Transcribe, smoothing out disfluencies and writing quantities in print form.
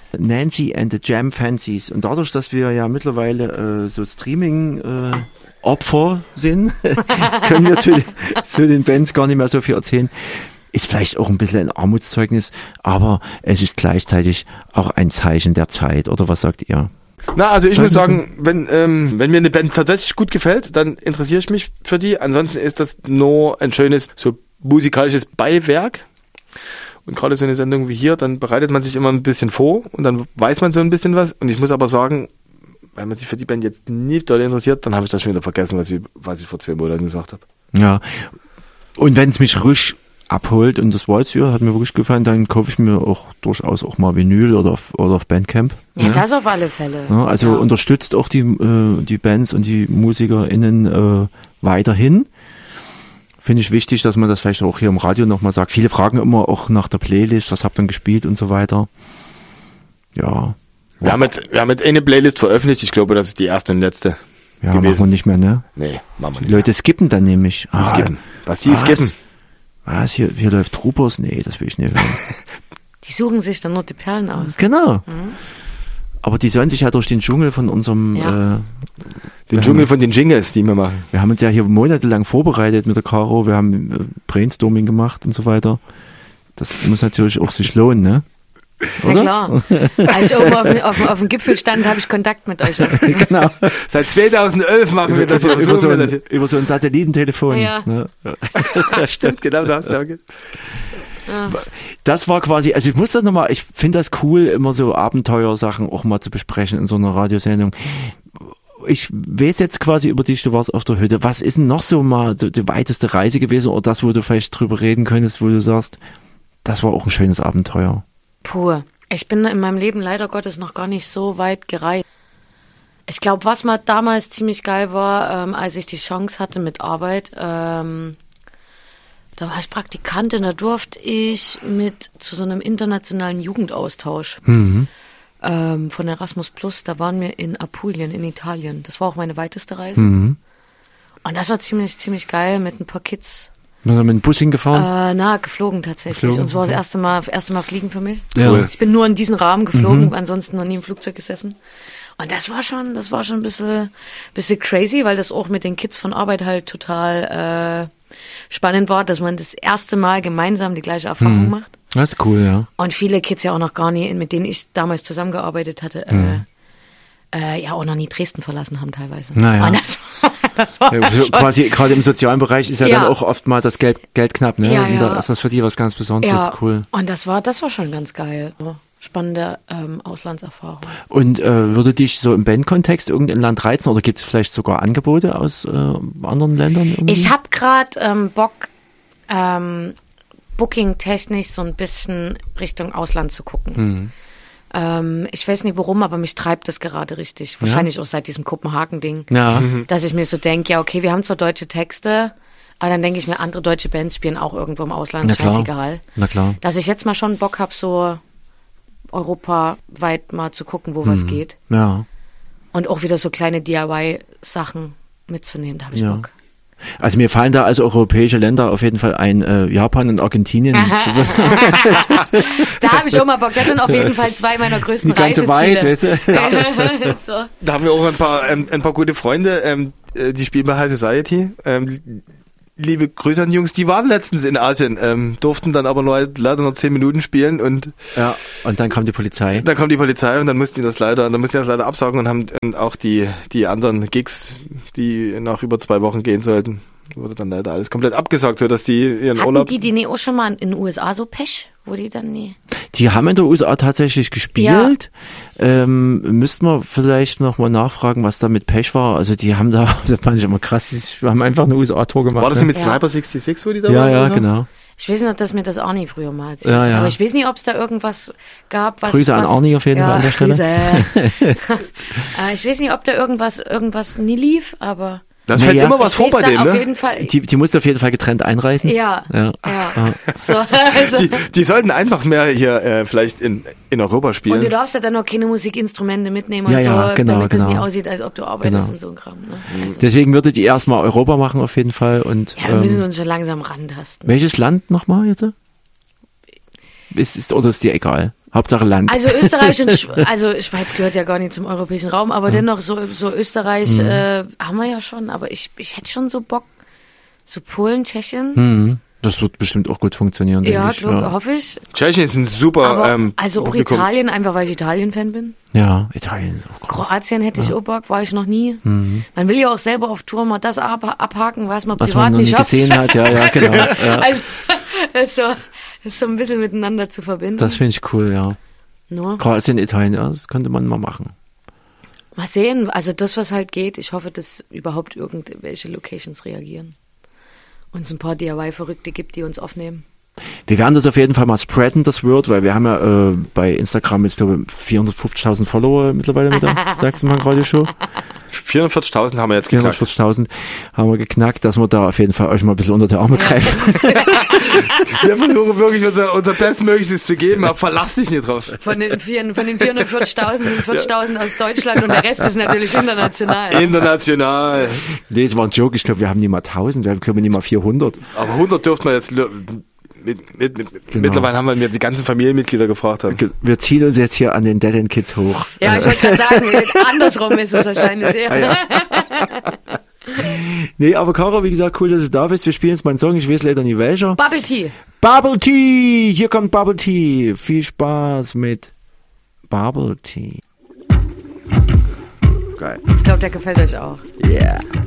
Nancy and the Jam Fancies. Und dadurch, dass wir ja mittlerweile so Streaming-Opfer sind, können wir zu den Bands gar nicht mehr so viel erzählen. Ist vielleicht auch ein bisschen ein Armutszeugnis, aber es ist gleichzeitig auch ein Zeichen der Zeit. Oder was sagt ihr? Na, also ich muss sagen, wenn mir eine Band tatsächlich gut gefällt, dann interessiere ich mich für die. Ansonsten ist das nur ein schönes, so musikalisches Beiwerk. Und gerade so eine Sendung wie hier, dann bereitet man sich immer ein bisschen vor und dann weiß man so ein bisschen was. Und ich muss aber sagen, wenn man sich für die Band jetzt nicht doll interessiert, dann habe ich das schon wieder vergessen, was ich vor 2 Monaten gesagt habe. Ja, und wenn es mich ruhig abholt und das war jetzt hier, hat mir wirklich gefallen, dann kaufe ich mir auch durchaus auch mal Vinyl oder auf Bandcamp. Ja, das auf alle Fälle. Ja, also unterstützt auch die Bands und die MusikerInnen weiterhin. Finde ich wichtig, dass man das vielleicht auch hier im Radio nochmal sagt. Viele fragen immer auch nach der Playlist, was habt ihr denn gespielt und so weiter. Ja. Wir haben jetzt eine Playlist veröffentlicht, ich glaube, das ist die erste und letzte. Ja, gewesen. Machen wir nicht mehr, ne? Nee, machen wir nicht mehr. Die Leute skippen dann nämlich. Skippen. Was sie skippen? Was? Hier läuft Troopers? Nee, das will ich nicht hören. Die suchen sich dann nur die Perlen aus. Genau. Mhm. Aber die sollen sich ja durch den Dschungel von unserem... den Dschungel von den Jingles, die wir machen. Wir haben uns ja hier monatelang vorbereitet mit der Caro. Wir haben Brainstorming gemacht und so weiter. Das muss natürlich auch sich lohnen, ne? Oder? Na klar. Als ich oben auf dem Gipfel stand, habe ich Kontakt mit euch. Genau. Seit 2011 machen wir das über so ein Satellitentelefon. Ja. Ne? Stimmt, genau das. Okay. Ja. Das war quasi, also ich muss das nochmal, ich finde das cool, immer so Abenteuersachen auch mal zu besprechen in so einer Radiosendung. Ich weiß jetzt quasi über dich, du warst auf der Hütte. Was ist denn noch so mal so die weiteste Reise gewesen oder das, wo du vielleicht drüber reden könntest, wo du sagst, das war auch ein schönes Abenteuer? Puh, ich bin in meinem Leben leider Gottes noch gar nicht so weit gereist. Ich glaube, was mal damals ziemlich geil war, als ich die Chance hatte mit Arbeit, da war ich Praktikantin, da durfte ich mit zu so einem internationalen Jugendaustausch von Erasmus Plus, da waren wir in Apulien in Italien. Das war auch meine weiteste Reise. Und das war ziemlich geil mit ein paar Kids. Bist du mit dem Bus hingefahren? Geflogen tatsächlich. Und es war das erste Mal Fliegen für mich. Ja. Cool. Ich bin nur in diesen Rahmen geflogen, ansonsten noch nie im Flugzeug gesessen. Und das war schon ein bisschen crazy, weil das auch mit den Kids von Arbeit halt total spannend war, dass man das erste Mal gemeinsam die gleiche Erfahrung macht. Das ist cool, ja. Und viele Kids ja auch noch gar nie, mit denen ich damals zusammengearbeitet hatte, ja auch noch nie Dresden verlassen haben teilweise. Naja. Und das war ja, so quasi gerade im sozialen Bereich ist ja dann auch oft mal das Geld knapp, ne? Ja, und da ist das für die was ganz Besonderes, cool. Und das war schon ganz geil. Spannende Auslandserfahrung. Und würde dich so im Bandkontext irgendein Land reizen oder gibt es vielleicht sogar Angebote aus anderen Ländern? Irgendwie? Ich habe gerade Bock, booking-technisch so ein bisschen Richtung Ausland zu gucken. Ich weiß nicht warum, aber mich treibt das gerade richtig. Wahrscheinlich auch seit diesem Kopenhagen-Ding. Ja. Dass ich mir so denke, ja okay, wir haben zwar deutsche Texte, aber dann denke ich mir, andere deutsche Bands spielen auch irgendwo im Ausland, scheißegal. Na klar. Dass ich jetzt mal schon Bock habe, so europaweit mal zu gucken, wo was geht. Ja. Und auch wieder so kleine DIY-Sachen mitzunehmen, da habe ich Bock. Also mir fallen da also europäische Länder auf jeden Fall ein, Japan und Argentinien. Da habe ich auch mal Bock. Das sind auf jeden Fall 2 meiner größten Reiseziele. Weit, weißt du? So. Da haben wir auch ein paar gute Freunde, die spielen bei High Society. Liebe Grüße an die Jungs, die waren letztens in Asien, durften dann aber leider noch 10 Minuten spielen und dann kam die Polizei. Dann kam die Polizei und dann mussten die das leider absagen und haben auch die anderen Gigs, die nach über 2 Wochen gehen sollten, wurde dann leider alles komplett abgesagt, so dass die ihren Urlaub... Hatten die auch schon mal in den USA so Pech, wo die dann nie... Die haben in der USA tatsächlich gespielt. Ja. Müssten wir vielleicht nochmal nachfragen, was da mit Pech war. Also die haben da, das fand ich immer krass, wir haben einfach eine USA-Tour gemacht. War das mit Sniper 66, wo die da waren? Ja, genau. Ich weiß nicht, dass mir das Arnie früher mal erzählt hat. Aber ich weiß nicht, ob es da irgendwas gab, was... Grüße an Arnie auf jeden Fall an der Stelle. Ich weiß nicht, ob da irgendwas nie lief, aber... Das fällt immer was vor bei dem, ne? Auf jeden Fall. Die musste auf jeden Fall getrennt einreisen. Ja. So, also. Die sollten einfach mehr hier vielleicht in Europa spielen. Und du darfst ja dann auch keine Musikinstrumente mitnehmen und damit das nicht aussieht, als ob du arbeitest und so ein Kram. Ne? Also. Deswegen würdet ihr erstmal Europa machen auf jeden Fall. Und, wir müssen uns schon langsam rantasten. Welches Land nochmal jetzt? oder ist dir egal? Hauptsache Land. Also Österreich und Schweiz gehört ja gar nicht zum europäischen Raum, aber dennoch so Österreich haben wir ja schon, aber ich hätte schon so Bock, so Polen, Tschechien. Das wird bestimmt auch gut funktionieren, Ja, denke ich. hoffe ich. Tschechien ist ein super Aber, also auch Publikum. Italien, einfach weil ich Italien-Fan bin. Ja, Italien ist auch groß. Kroatien hätte ich auch Bock, war ich noch nie. Man will ja auch selber auf Tour mal das abhaken, was man Was privat man noch nicht nie schafft. gesehen hat, ja, genau. Ja. Also, das ist so ein bisschen miteinander zu verbinden. Das finde ich cool, ja. Nur. Kroatien, Italien, ja, das könnte man mal machen. Mal sehen, also das, was halt geht. Ich hoffe, dass überhaupt irgendwelche Locations reagieren. Uns ein paar DIY-Verrückte gibt, die uns aufnehmen. Wir werden das auf jeden Fall mal spreaden, das Word, weil wir haben ja bei Instagram jetzt, glaube ich, 450.000 Follower mittlerweile mit der Sachsenmann-Radio-Show. 440.000 haben wir jetzt geknackt. 440.000 haben wir geknackt, dass wir da auf jeden Fall euch mal ein bisschen unter die Arme greifen. Wir versuchen wirklich unser Bestmöglichstes zu geben, aber verlass dich nicht drauf. Von den 440.000 sind 40.000 aus Deutschland und der Rest ist natürlich international. International. Nee, es war ein Joke, ich glaube, wir haben nicht mal 1000, wir haben, glaube ich, nicht mal 400. Aber 100 dürften wir jetzt... Mittlerweile haben wir die ganzen Familienmitglieder gefragt haben. Wir ziehen uns jetzt hier an den Dead End Kids hoch. Ja, ich wollte gerade sagen, andersrum ist es wahrscheinlich eher. Ja. Nee, aber Caro, wie gesagt, cool, dass du da bist. Wir spielen jetzt mal einen Song, ich weiß leider nicht welcher. Bubble Tea. Bubble Tea! Hier kommt Bubble Tea. Viel Spaß mit Bubble Tea. Geil. Ich glaube, der gefällt euch auch. Yeah.